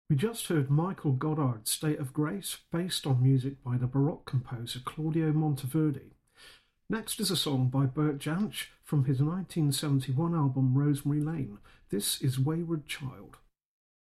We just heard Michael Goddard's State of Grace, based on music by the Baroque composer Claudio Monteverdi. Next is a song by Bert Jansch from his 1971 album Rosemary Lane. This is Wayward Child.